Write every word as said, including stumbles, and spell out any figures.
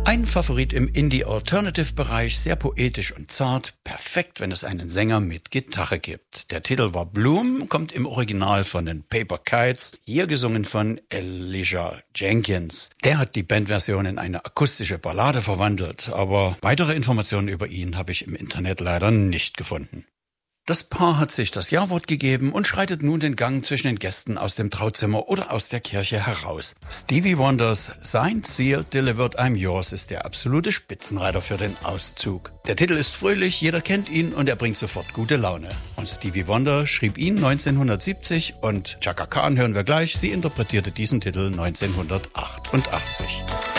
Ein Favorit im Indie-Alternative-Bereich, sehr poetisch und zart, perfekt, wenn es einen Sänger mit Gitarre gibt. Der Titel war Bloom, kommt im Original von den Paper Kites, hier gesungen von Elijah Jenkins. Der hat die Bandversion in eine akustische Ballade verwandelt, aber weitere Informationen über ihn habe ich im Internet leider nicht gefunden. Das Paar hat sich das Ja-Wort gegeben und schreitet nun den Gang zwischen den Gästen aus dem Trauzimmer oder aus der Kirche heraus. Stevie Wonders Signed, Sealed, Delivered, I'm Yours ist der absolute Spitzenreiter für den Auszug. Der Titel ist fröhlich, jeder kennt ihn und er bringt sofort gute Laune. Und Stevie Wonder schrieb ihn neunzehnhundertsiebzig und Chaka Khan hören wir gleich, sie interpretierte diesen Titel neunzehnhundertachtundachtzig.